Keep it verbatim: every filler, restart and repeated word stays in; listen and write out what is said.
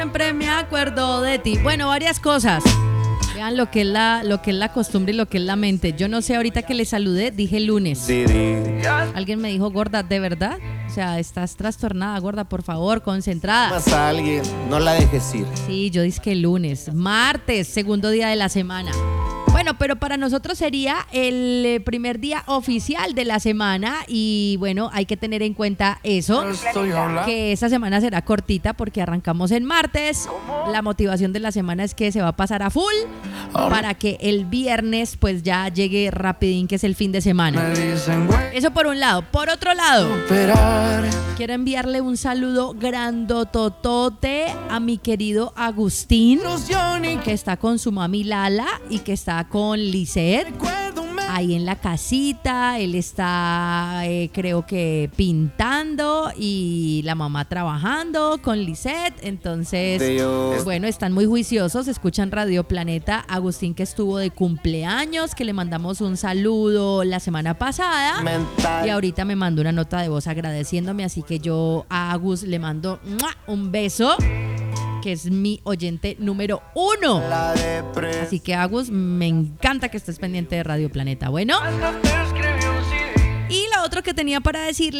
Siempre me acuerdo de ti. Bueno, varias cosas. Vean lo que es la, lo que es la costumbre y lo que es la mente. Yo no sé, ahorita que le saludé, dije lunes. Alguien me dijo, gorda, ¿de verdad? O sea, estás trastornada, gorda, por favor, concentrada. Más a alguien, no la dejes ir. Sí, yo dije que lunes, martes, segundo día de la semana. Bueno, pero para nosotros sería el primer día oficial de la semana y bueno, hay que tener en cuenta eso, que esta semana será cortita porque arrancamos en martes. La motivación de la semana es que se va a pasar a full para que el viernes pues ya llegue rapidín, que es el fin de semana. Eso por un lado. Por otro lado, quiero enviarle un saludo grandototote a mi querido Agustín, que está con su mami Lala y que está con Lisette ahí en la casita. Él está eh, creo que pintando y la mamá trabajando con Lisette. Entonces, Dios. Bueno, están muy juiciosos, escuchan Radio Planeta. Agustín, que estuvo de cumpleaños, que le mandamos un saludo la semana pasada Mental. Y ahorita me mandó una nota de voz agradeciéndome, así que yo a Agus le mando ¡mua! Un beso, que es mi oyente número uno. Así que, Agus, me encanta que estés pendiente de Radio Planeta. Bueno, y lo otro que tenía para decirle